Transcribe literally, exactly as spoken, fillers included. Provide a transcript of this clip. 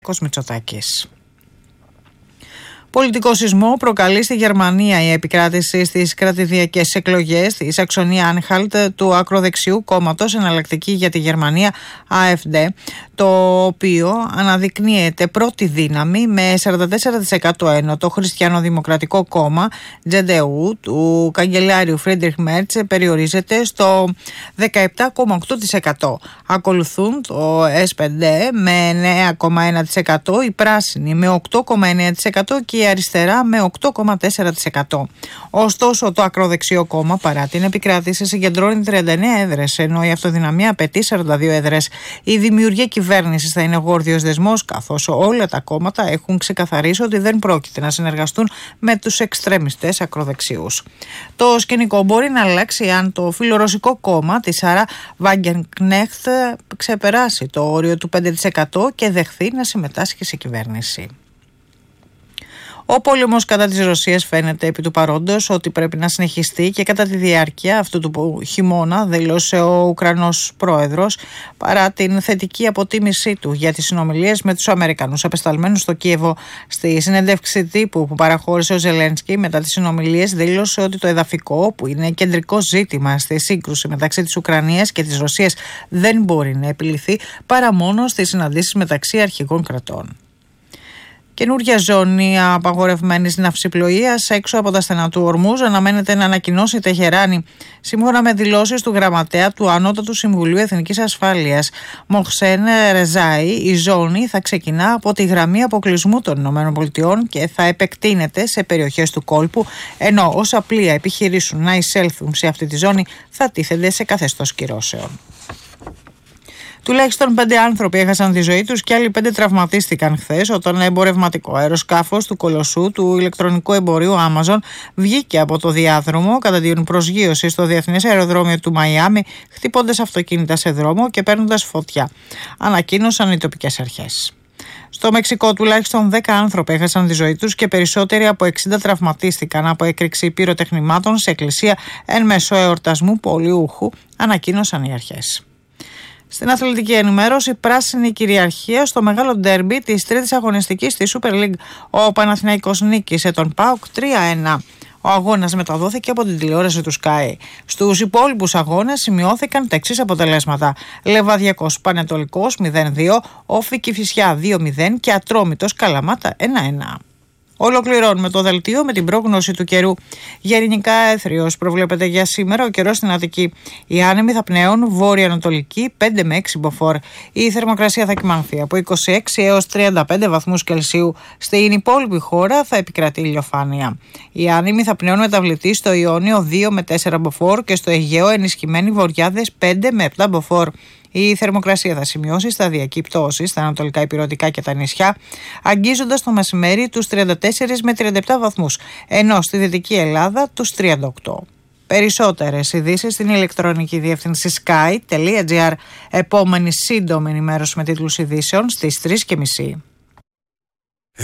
Μητσοτάκης. Πολιτικό σεισμό προκαλεί στη Γερμανία η επικράτηση στις κρατηδιακές εκλογές της Σαξονία-Άνχαλτ του ακροδεξιού κόμματος Εναλλακτική για τη Γερμανία έι εφ ντι, το οποίο αναδεικνύεται πρώτη δύναμη με σαράντα τέσσερα τοις εκατό ένο. Το Χριστιανοδημοκρατικό κόμμα τζε ντι γιου του καγκελάριου Φρίντριχ Μέρτς περιορίζεται στο δεκαεπτά κόμμα οκτώ τοις εκατό. Ακολουθούν το ες πι ντι με εννέα κόμμα ένα τοις εκατό, οι πράσινοι με οκτώ κόμμα εννέα τοις εκατό και η αριστερά με οκτώ κόμμα τέσσερα τοις εκατό. Ωστόσο, το ακροδεξιό κόμμα, παρά την επικράτηση, συγκεντρώνει τριάντα εννέα έδρες, ενώ η αυτοδυναμία απαιτεί σαράντα δύο έδρες. Η δημιουργία κυβέρνησης θα είναι γόρδιος δεσμός, καθώς όλα τα κόμματα έχουν ξεκαθαρίσει ότι δεν πρόκειται να συνεργαστούν με τους εξτρεμιστές ακροδεξιούς. Το σκηνικό μπορεί να αλλάξει αν το φιλορωσικό κόμμα της Σάρα Βάγκενκνέχτ ξεπεράσει το όριο του πέντε τοις εκατό και δεχθεί να συμμετάσχει σε κυβέρνηση. Ο πόλεμος κατά της Ρωσίας φαίνεται επί του παρόντος ότι πρέπει να συνεχιστεί και κατά τη διάρκεια αυτού του χειμώνα, δήλωσε ο Ουκρανός πρόεδρος, παρά την θετική αποτίμησή του για τις συνομιλίες με τους Αμερικανούς απεσταλμένους στο Κίεβο. Στη συνέντευξη τύπου που παραχώρησε ο Ζελένσκι μετά τις συνομιλίες, δήλωσε ότι το εδαφικό, που είναι κεντρικό ζήτημα στη σύγκρουση μεταξύ της Ουκρανίας και της Ρωσίας, δεν μπορεί να επιληθεί παρά μόνο στις συναντήσεις μεταξύ αρχηγών κρατών. Καινούργια ζώνη απαγορευμένης ναυσιπλοείας έξω από τα στενά του Ορμούζ αναμένεται να ανακοινώσει η Τεχεράνη, σύμφωνα με δηλώσεις του γραμματέα του Ανώτατου Συμβουλίου Εθνικής Ασφάλειας Μοχσέν Ρεζάη. Η ζώνη θα ξεκινά από τη γραμμή αποκλεισμού των ΗΠΑ και θα επεκτείνεται σε περιοχές του κόλπου, ενώ όσα πλοία επιχειρήσουν να εισέλθουν σε αυτή τη ζώνη θα τίθενται σε καθεστώς κυρώσεων. Τουλάχιστον πέντε άνθρωποι έχασαν τη ζωή τους και άλλοι πέντε τραυματίστηκαν χθες όταν ένα εμπορευματικό αεροσκάφος του κολοσσού του ηλεκτρονικού εμπορίου Amazon βγήκε από το διάδρομο κατά την προσγείωση στο διεθνές αεροδρόμιο του Μαϊάμι, χτυπώντας αυτοκίνητα σε δρόμο και παίρνοντας φωτιά, ανακοίνωσαν οι τοπικές αρχές. Στο Μεξικό τουλάχιστον δέκα άνθρωποι έχασαν τη ζωή τους και περισσότεροι από εξήντα τραυματίστηκαν από έκρηξη πυροτεχνημάτων σε εκκλησία εν μέσω εορτασμού πολιούχου, ανακοίνωσαν οι αρχές. Στην αθλητική ενημέρωση, πράσινη κυριαρχία στο μεγάλο ντέρμπι της τρίτης αγωνιστικής στη Super League. Ο Παναθηναϊκός νίκησε τον ΠΑΟΚ τρία ένα. Ο αγώνας μεταδόθηκε από την τηλεόραση του Sky. Στους υπόλοιπους αγώνες σημειώθηκαν τα εξής αποτελέσματα: Λεβαδιακός Πανετολικός μηδέν δύο, Όφη Κηφισιά δύο μηδέν και Ατρόμητος Καλαμάτα ένα ένα. Ολοκληρώνουμε το δελτίο με την πρόγνωση του καιρού. Για ελληνικά έθριος προβλέπεται για σήμερα ο καιρός στην Αττική. Οι άνεμοι θα πνέουν βόρεια-ανατολική πέντε με έξι μποφόρ. Η θερμοκρασία θα κυμανθεί από είκοσι έξι έως τριάντα πέντε βαθμούς Κελσίου. Στην υπόλοιπη χώρα θα επικρατεί ηλιοφάνεια. Οι άνεμοι θα πνέουν μεταβλητή στο Ιόνιο δύο με τέσσερα μποφόρ και στο Αιγαίο ενισχυμένοι βορειάδες πέντε με επτά μποφόρ. Η θερμοκρασία θα σημειώσει σταδιακή πτώση στα ανατολικά ηπειρωτικά και τα νησιά, αγγίζοντας το μεσημέρι τους τριάντα τέσσερα με τριάντα επτά βαθμούς, ενώ στη Δυτική Ελλάδα τους τριάντα οκτώ. Περισσότερες ειδήσεις στην ηλεκτρονική διεύθυνση sky τελεία gr. Επόμενη σύντομη ενημέρωση με τίτλους ειδήσεων στις τρεις και μισή.